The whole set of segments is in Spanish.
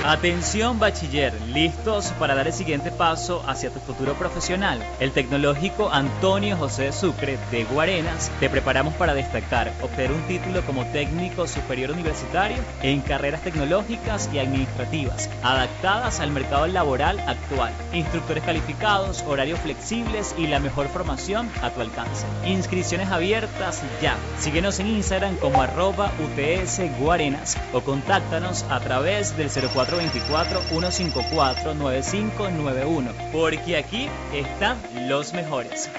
Atención bachiller, listos para dar el siguiente paso hacia tu futuro profesional. El Tecnológico Antonio José de Sucre de Guarenas te preparamos para destacar, obtener un título como técnico superior universitario en carreras tecnológicas y administrativas, adaptadas al mercado laboral actual. Instructores calificados, horarios flexibles y la mejor formación a tu alcance. Inscripciones abiertas ya. Síguenos en Instagram como @UTSGuarenas o contáctanos a través del 0424-154-9591, porque aquí están los mejores.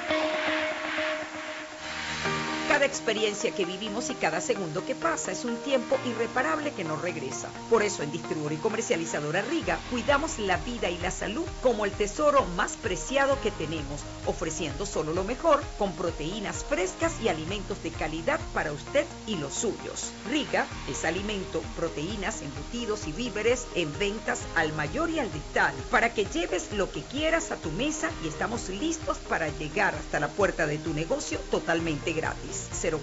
Cada experiencia que vivimos y cada segundo que pasa es un tiempo irreparable que no regresa. Por eso en Distribuidora y Comercializadora Riga cuidamos la vida y la salud como el tesoro más preciado que tenemos, ofreciendo solo lo mejor con proteínas frescas y alimentos de calidad para usted y los suyos. Riga es alimento, proteínas, embutidos y víveres en ventas al mayor y al detalle para que lleves lo que quieras a tu mesa y estamos listos para llegar hasta la puerta de tu negocio totalmente gratis.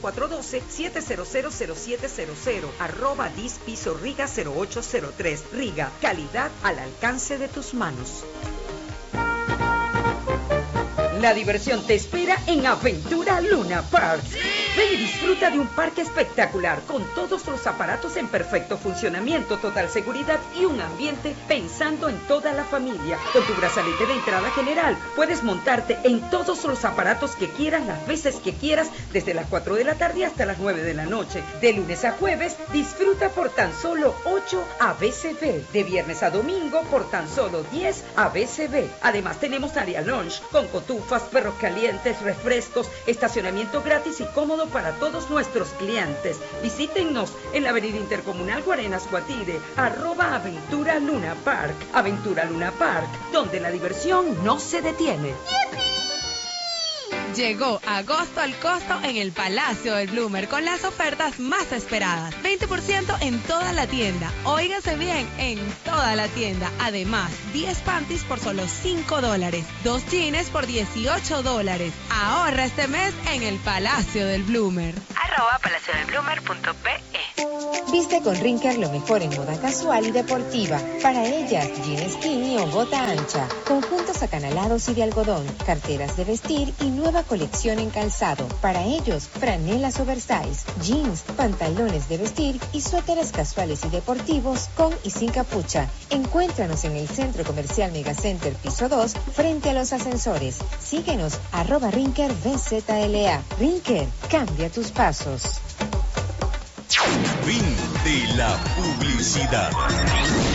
0412-700-0700 @dispiso Riga 0803. Riga, calidad al alcance de tus manos. La diversión te espera en Aventura Luna Park. ¡Sí! Ven y disfruta de un parque espectacular con todos los aparatos en perfecto funcionamiento, total seguridad y un ambiente pensando en toda la familia. Con tu brazalete de entrada general puedes montarte en todos los aparatos que quieras, las veces que quieras, desde las 4 de la tarde hasta las 9 de la noche. De lunes a jueves disfruta por tan solo 8 ABCB. De viernes a domingo por tan solo 10 ABCB. Además tenemos área lunch con cotufas, perros calientes, refrescos, estacionamiento gratis y cómodo para todos nuestros clientes. Visítennos en la avenida Intercomunal Guarenas Guatire, @Aventura Luna Park. Aventura Luna Park, donde la diversión no se detiene. Llegó agosto al costo en el Palacio del Bloomer con las ofertas más esperadas. 20% en toda la tienda. Óigase bien, en toda la tienda. Además, 10 panties por solo $5. 2 jeans por $18. Ahorra este mes en el Palacio del Bloomer. @palaciodelbloomer.pe. Viste con Rinker lo mejor en moda casual y deportiva. Para ellas, jean skinny o bota ancha, conjuntos acanalados y de algodón, carteras de vestir y nueva colección en calzado. Para ellos, franelas oversize, jeans, pantalones de vestir y suéteres casuales y deportivos con y sin capucha. Encuéntranos en el Centro Comercial Megacenter Piso 2, frente a los ascensores. Síguenos, @RinkerBZLA. Rinker, cambia tus pasos. Fin de la publicidad.